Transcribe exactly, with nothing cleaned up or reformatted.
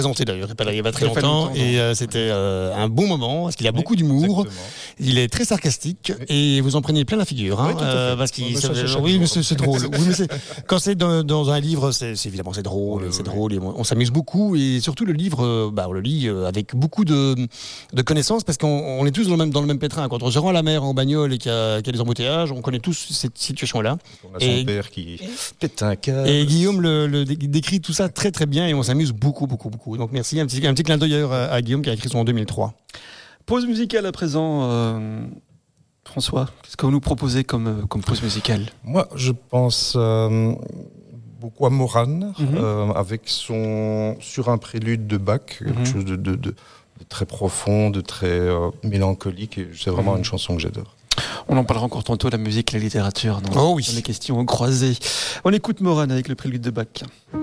présenté d'ailleurs, il n'y a pas très Il y a pas longtemps, longtemps, et euh, c'était euh, un bon moment, parce qu'il a beaucoup d'humour, Exactement. il est très sarcastique, Oui. et vous en prenez plein la figure. Hein, Oui, tout à fait. euh, parce qu'il, Ouais, mais ça- ça, c'est chaque oui, jour. mais c'est, c'est drôle. Oui, mais c'est, quand c'est dans, dans un livre, c'est, c'est évidemment c'est drôle, Oui, c'est oui, drôle, et on, on s'amuse beaucoup, et surtout le livre, euh, bah, on le lit euh, avec beaucoup de, de connaissances, parce qu'on on est tous dans le même, dans le même pétrin. Quand on se rend à la mer en bagnole et qu'il y a, qu'il y a des embouteillages, on connaît tous cette situation-là. On a son Et- père qui pète un câble. Et Guillaume le, le dé- décrit tout ça très très bien, et on s'amuse beaucoup, beaucoup, beaucoup. Donc merci, un petit, un petit clin d'œil à, à Guillaume qui a écrit son en deux mille trois. Pause musicale à présent. euh, François, qu'est-ce que vous nous proposez comme, euh, comme pause musicale? Moi, je pense euh, beaucoup à Moran, Mhm. euh, avec son sur un prélude de Bach, quelque Mhm. chose de, de- de- de très profond, de très euh, mélancolique. Et c'est vraiment Mhm. une chanson que j'adore. On en parlera encore tantôt, la musique et la littérature dans, Oh oui. dans les questions croisées. On écoute Moran avec le prélude de Bach.